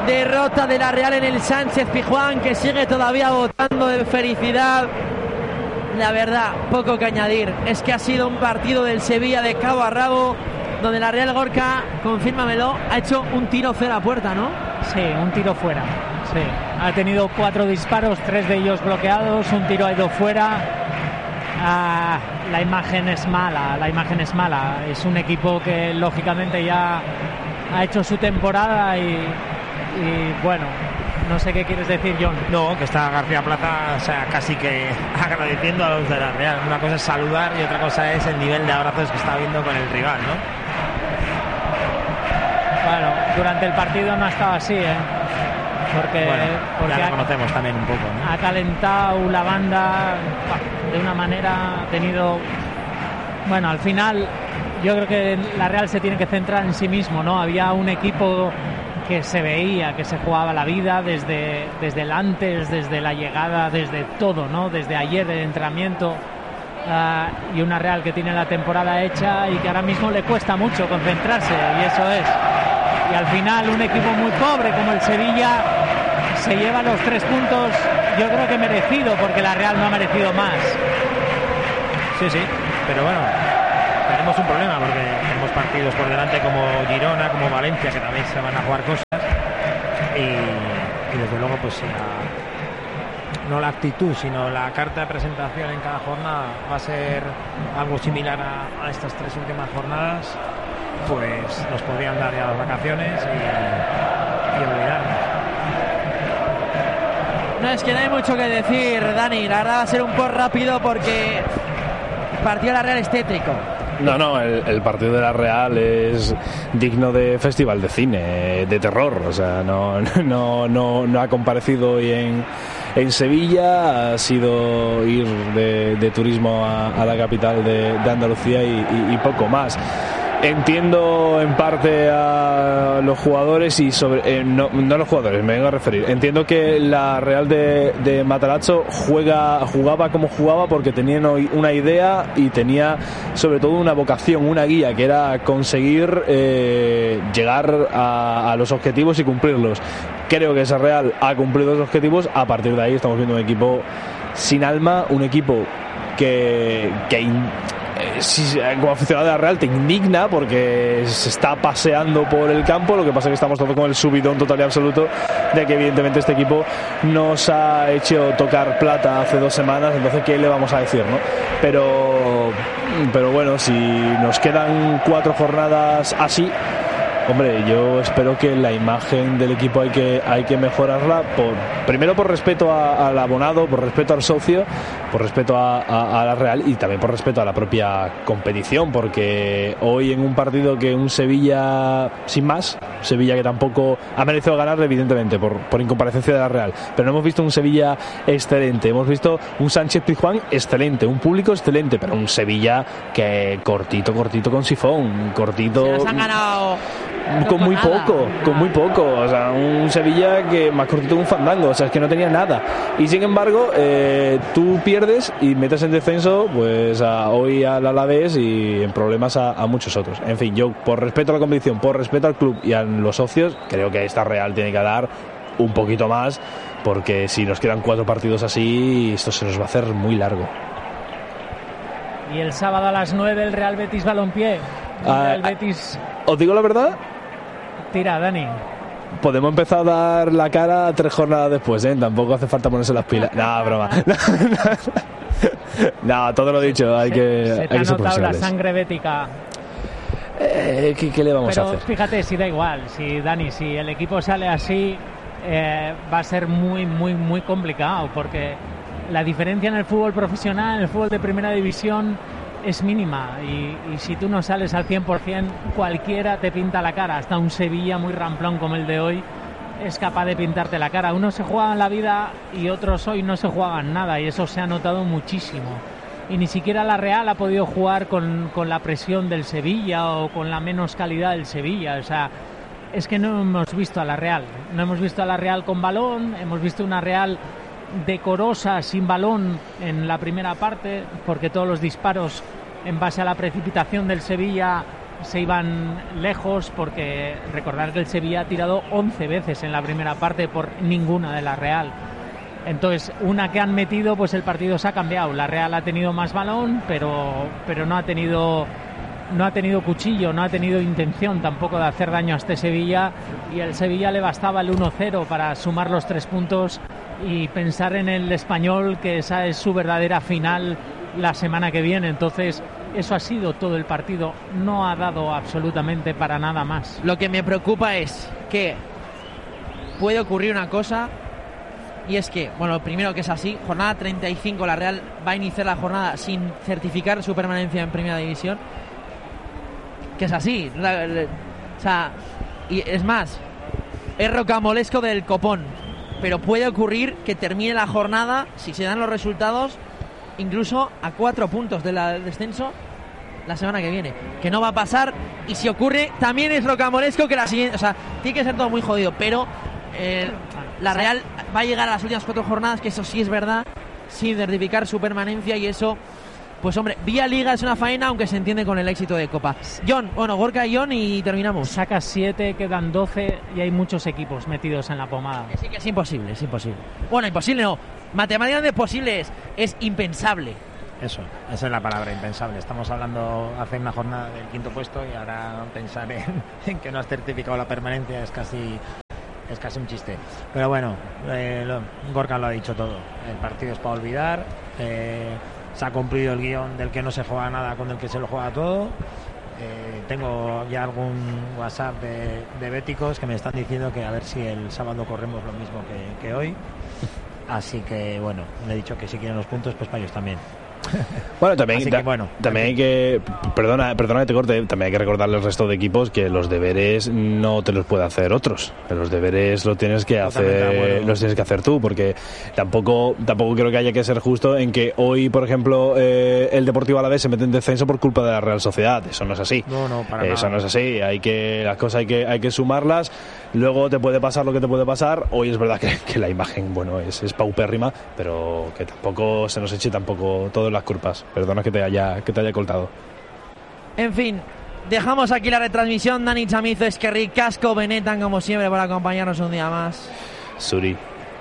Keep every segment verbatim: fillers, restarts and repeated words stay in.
derrota de la Real en el Sánchez Pizjuán, que sigue todavía botando de felicidad. La verdad, poco que añadir. Es que ha sido un partido del Sevilla de cabo a rabo, donde la Real Gorka, confírmamelo, ha hecho un tiro fuera a puerta, ¿no? Sí, un tiro fuera. Sí. Ha tenido cuatro disparos, tres de ellos bloqueados, un tiro ha ido fuera. Ah, la imagen es mala, la imagen es mala. Es un equipo que lógicamente ya ha hecho su temporada y, y bueno, no sé qué quieres decir, John. No, que está García Plaza, o sea, casi que agradeciendo a los de la Real. Una cosa es saludar y otra cosa es el nivel de abrazos que está viendo con el rival, ¿no? Bueno, durante el partido no ha estado así, ¿eh? Porque, bueno, porque ya ha, lo conocemos también un poco, ¿no? Ha calentado la banda de una manera, ha tenido... Bueno, al final yo creo que la Real se tiene que centrar en sí mismo, ¿no? Había un equipo que se veía, que se jugaba la vida desde, desde el antes, desde la llegada, desde todo, ¿no? Desde ayer el entrenamiento. Uh, y una Real que tiene la temporada hecha y que ahora mismo le cuesta mucho concentrarse, y eso es. Y al final un equipo muy pobre como el Sevilla se lleva los tres puntos, yo creo que merecido, porque la Real no ha merecido más. Sí, sí, pero bueno, tenemos un problema porque tenemos partidos por delante como Girona, como Valencia, que también se van a jugar cosas, y, y desde luego pues la, no la actitud, sino la carta de presentación en cada jornada va a ser algo similar a, a estas tres últimas jornadas. Pues nos podrían dar ya las vacaciones y, y olvidarnos. No, es que no hay mucho que decir, Dani. La verdad va a ser un poco rápido porque el partido de la Real es tétrico. No, no, el, el partido de la Real es digno de festival de cine, de terror. O sea, no, no, no, no ha comparecido hoy en, en Sevilla, ha sido ir de, de turismo a, a la capital de, de Andalucía y, y, y poco más. Entiendo en parte a los jugadores y sobre eh, no, no a los jugadores, me vengo a referir. Entiendo que la Real de, de Matarazzo juega, jugaba como jugaba porque tenían una idea y tenía sobre todo una vocación, una guía, que era conseguir eh, llegar a, a los objetivos y cumplirlos. Creo que esa Real ha cumplido los objetivos. A partir de ahí estamos viendo un equipo sin alma, un equipo que... que Si, como aficionado de la Real te indigna porque se está paseando por el campo. Lo que pasa es que estamos todos con el subidón total y absoluto de que evidentemente este equipo nos ha hecho tocar plata hace dos semanas, entonces ¿qué le vamos a decir, no? Pero, pero bueno, si nos quedan cuatro jornadas así, hombre, yo espero que la imagen del equipo hay que hay que mejorarla, por, primero por respeto a, al abonado, por respeto al socio, por respeto a, a, a la Real y también por respeto a la propia competición, porque hoy en un partido que un Sevilla sin más, Sevilla que tampoco ha merecido ganar evidentemente por, por incomparecencia de la Real, pero no hemos visto un Sevilla excelente, hemos visto un Sánchez Pizjuán excelente, un público excelente, pero un Sevilla que cortito, cortito con sifón, cortito... Se nos han ganado... con muy poco, con muy poco, o sea, un Sevilla que más cortito que un fandango, o sea, es que no tenía nada, y sin embargo eh, tú pierdes y metes en descenso pues a, hoy al Alavés y en problemas a, a muchos otros. En fin, yo por respeto a la competición, por respeto al club y a los socios, creo que esta Real tiene que dar un poquito más, porque si nos quedan cuatro partidos así, esto se nos va a hacer muy largo. Y el sábado a las nueve el Real Betis Balompié. Ah, Real Betis... ¿Os digo la verdad? Tira, Dani. Podemos empezar a dar la cara tres jornadas después, ¿eh? Tampoco hace falta ponerse las pilas. No, broma. No, todo lo dicho, hay se, que Se te hay ha que ser notado la profesionales. sangre bética. Eh, ¿qué, ¿Qué le vamos Pero a hacer? fíjate, si da igual, si Dani, si el equipo sale así, eh, va a ser muy, muy, muy complicado, porque la diferencia en el fútbol profesional, en el fútbol de primera división, es mínima, y, y si tú no sales al cien por ciento, cualquiera te pinta la cara. Hasta un Sevilla muy ramplón como el de hoy es capaz de pintarte la cara. Unos se juegan la vida y otros hoy no se juegan nada, y eso se ha notado muchísimo. Y ni siquiera la Real ha podido jugar con, con la presión del Sevilla o con la menos calidad del Sevilla. O sea, es que no hemos visto a la Real, no hemos visto a la Real con balón, hemos visto una Real decorosa sin balón en la primera parte, porque todos los disparos en base a la precipitación del Sevilla se iban lejos, porque recordar que el Sevilla ha tirado once veces en la primera parte por ninguna de la Real. Entonces, una que han metido, pues el partido se ha cambiado. La Real ha tenido más balón, pero, pero no ha tenido no ha tenido cuchillo, no ha tenido intención tampoco de hacer daño a este Sevilla, y el Sevilla le bastaba el uno cero para sumar los tres puntos y pensar en el Español, que esa es su verdadera final la semana que viene. Entonces, eso ha sido todo el partido, no ha dado absolutamente para nada más. Lo que me preocupa es que puede ocurrir una cosa, y es que, bueno, primero que es así, jornada treinta y cinco, la Real va a iniciar la jornada sin certificar su permanencia en Primera División, que es así, la, la, o sea, y es más, es rocamolesco del copón, pero puede ocurrir que termine la jornada, si se dan los resultados, incluso a cuatro puntos del descenso la semana que viene, que no va a pasar, y si ocurre también es rocamolesco que la siguiente, o sea, tiene que ser todo muy jodido, pero eh, la Real va a llegar a las últimas cuatro jornadas, que eso sí es verdad, sin certificar su permanencia, y eso, pues hombre, vía Liga es una faena, aunque se entiende con el éxito de Copa. John, bueno, Gorka y John, y terminamos. Saca siete, quedan doce y hay muchos equipos metidos en la pomada. Sí, que es imposible, es imposible. Bueno, imposible no, matemáticamente posible es, es impensable. Eso, esa es la palabra, impensable. Estamos hablando hace una jornada del quinto puesto, y ahora pensar en, en que no has certificado la permanencia es casi es casi un chiste. Pero bueno, eh, lo, Gorka lo ha dicho todo. El partido es para olvidar. Eh, se ha cumplido el guión del que no se juega nada con el que se lo juega todo. Eh, tengo ya algún WhatsApp de, de béticos que me están diciendo que a ver si el sábado corremos lo mismo que, que hoy. Así que bueno, le he dicho que si quieren los puntos, pues para ellos también. Bueno, también, que, ta- bueno, también hay que, perdona, perdona que te corte, también hay que recordarle al resto de equipos que los deberes no te los puede hacer otros. Los deberes los tienes que hacer, los tienes que hacer tú, porque tampoco, tampoco creo que haya que ser justo en que hoy, por ejemplo, eh, el Deportivo Alavés se mete en descenso por culpa de la Real Sociedad. Eso no es así. No, no, para Eso nada. no es así. Hay que, las cosas hay que, hay que sumarlas. Luego te puede pasar lo que te puede pasar. Hoy es verdad que, que la imagen, bueno, es, es paupérrima, pero que tampoco se nos eche tampoco todas las culpas. Perdona que te haya, que te haya coltado. En fin, dejamos aquí la retransmisión. Dani Chamizo, Esquerri, Casco, Benetan, como siempre, por acompañarnos un día más. Suri.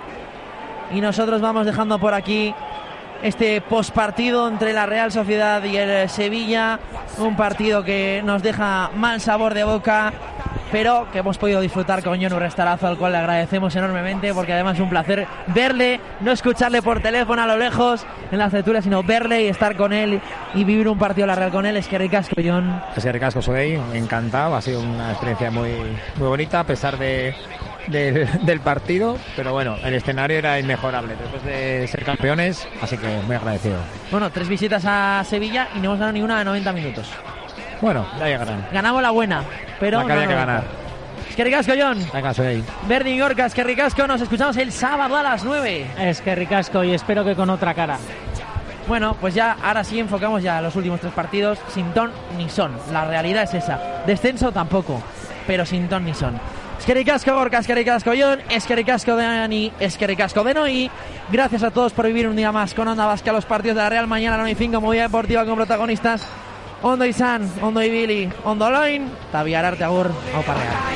Y nosotros vamos dejando por aquí este postpartido entre la Real Sociedad y el Sevilla. Un partido que nos deja mal sabor de boca, pero que hemos podido disfrutar con John Urrestarazo, al cual le agradecemos enormemente, porque además es un placer verle, no escucharle por teléfono a lo lejos en las tertulias, sino verle y estar con él y vivir un partido de la Real con él. Es que ricasco, John. Es que ricasco, soy encantado, ha sido una experiencia muy, muy bonita a pesar de, de, del partido, pero bueno, el escenario era inmejorable después de ser campeones, así que muy agradecido. Bueno, tres visitas a Sevilla y no hemos ganado ni una de noventa minutos. Bueno, ya llegarán. Ganamos la buena, pero La que había no que noventa. ganar. Es que ricasco, John. Venga, soy. Berni Gorka, es que ricasco. Nos escuchamos el sábado a las nueve. Es que ricasco, y espero que con otra cara. Bueno, pues ya, ahora sí enfocamos ya los últimos tres partidos. Sin ton ni son. La realidad es esa. Descenso tampoco, pero sin ton ni son. Es que ricasco, Gorka, es que ricasco, John. Es que ricasco de Dani, es que ricasco de Noí. Gracias a todos por vivir un día más con Onda Vasca los partidos de la Real. Mañana a las nueve y cinco, movida deportiva con protagonistas Ondo Izan, Ondo Ibili, Ondo Loin, Tabiararte Agur, Aupa Real.